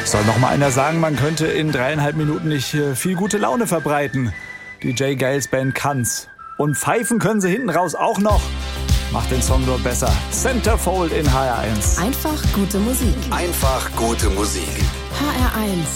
Soll noch mal einer sagen, man könnte in 3,5 Minuten nicht viel gute Laune verbreiten. DJ Giles Band kann's. Und pfeifen können sie hinten raus auch noch. Macht den Song nur besser. Centerfold in HR1. Einfach gute Musik. Einfach gute Musik. HR1.